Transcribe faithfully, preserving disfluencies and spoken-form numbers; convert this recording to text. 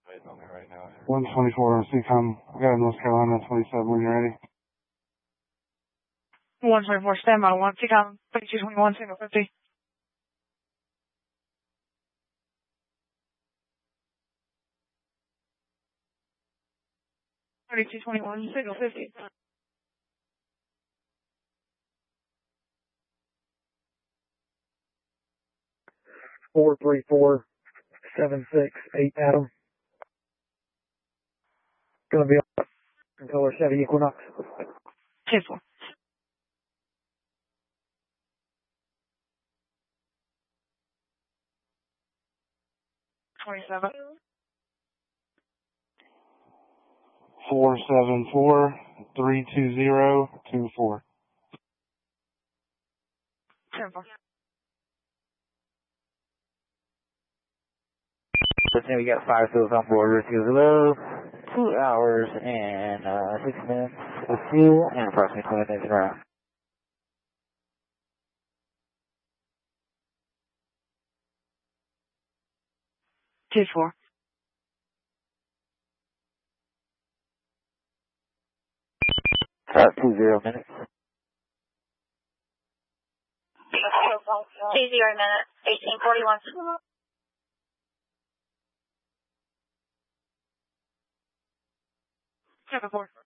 one twenty-four, C COM. I got a North Carolina twenty-seven when you're ready. one twenty-four, standby, one, C COM, thirty-two twenty-one, single fifty. thirty-two twenty-one, signal fifty. four three four, seven six eight Adam. Gonna be on controller Chevy Equinox. ten four. twenty-seven. four seven four, three two zero, two four. ten four. Then we got five fields on board. Risk is low. Two hours and uh, six minutes of fuel and approximately twenty minutes in route. ten four. About two zero minutes. Two zero minutes, eighteen forty-one. seven four.